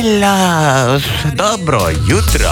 Love, dobro jutro.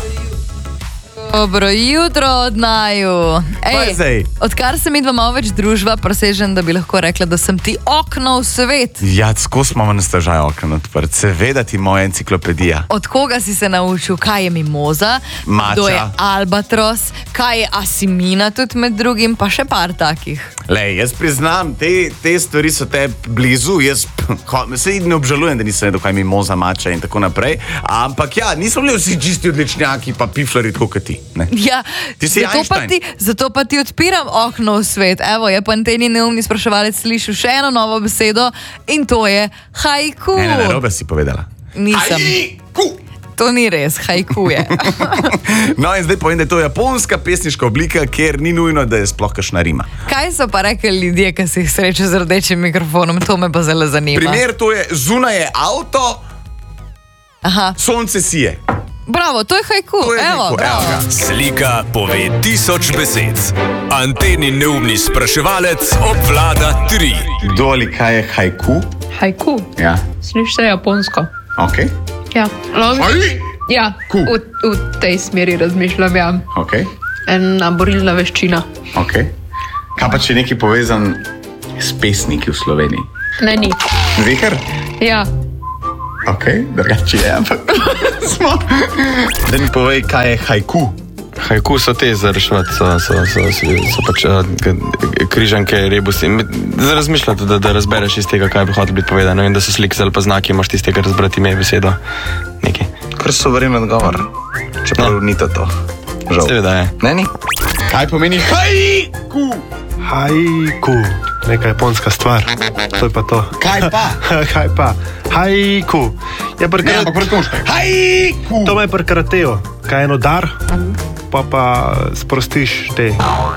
Dobro jutro od naju. Ej, odkar se mi dva malo več družba, presežem, da bi lahko rekla, da sem ti okno v svet. Ja, skozi imamo na stežaj okno odprt. Seveda ti moja enciklopedija. Od koga si se naučil, kaj je mimoza, Mača. kdo je albatros, kaj je asimina tudi med drugim, pa še par takih. Lej, jaz priznam, te stvari so te blizu, jaz se ne obžalujem, da nisem vedel, kaj je mimoza, mača in tako naprej, ampak ja, niso bili vsi čisti odličnjaki, pa piflari tako kot ti. Ne? Ja, Ti si zato pa ti odpiram okno v svet. Evo, je pa Anteni neumni spraševalec slišal še eno novo besedo in to je haiku. Ne, narobe si povedala. Nisem. Haiku! To ni res, haiku je. No in zdaj povem, da je to japonska pesniška oblika, kjer ni nujno, da je sploh kakšna rima. Kaj so pa rekli ljudje, ki se jih srečajo z rdečim mikrofonom? To me pa zelo zanima. Primer, to je zunaj je avto, sonce sije. Bravo, to je haiku. Evo, bravo. Slika pove 1000 besed. Anteni neumni spraševalec obvlada 3. Kdo ali kaj je haiku? Haiku? Ja. Slišiš se japonsko? Ok. Ja. Ja, Ku. v tej smeri razmišljam, ja. Ok. Ena borilna veščina. Ok. Kaj pa če je nekaj povezan s pesniki v Sloveniji? Ne, ni. Zihar? Ja. Ok, drugače je, ampak smo. Da mi povej, kaj je haiku. Haiku so te za reševati, so pač križanke, rebusi. Razmišljati, da razbereš iz tega, kaj bi hotel biti povedano in da so slike ali pa znaki, imaš tistega razbrati ime, besedo, nekaj. Kar so vremen govor, čeprav ni to. Žal. Seveda je. Ne, ni. Kaj pomeni haiku? Haiku, neka japonska stvar. To je pa to. Kaj pa? Kaj pa? Haiku. Ja, Ne, ampak prekoškaj. Haiku! to me je pri karateju. Kaj je eno dar, pa sprostiš te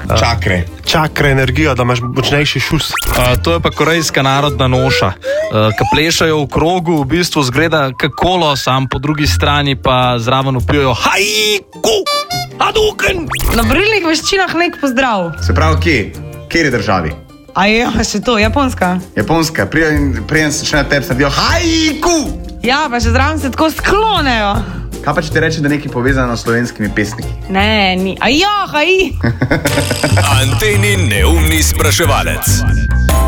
čakre energijo, da imaš močnejši šus. To je pa korejska narodna noša. Ki plešajo v krogu, v bistvu zgleda kot kolo, sam po drugi strani pa zraven vpijo haiku, Hadouken! Na borilnih veščinah nek pozdrav. Se pravi, kje? Kjer je državi? A je še to, japonska? Japonska, prijem se začne tebi sredijo haiku! Ja, pa še zraven se tako sklonejo. Kaj pa če ti reče, da je nekaj povezano s slovenskimi pesniki? Ne, ni. A ja, hai! Anteni neumni spraševalec.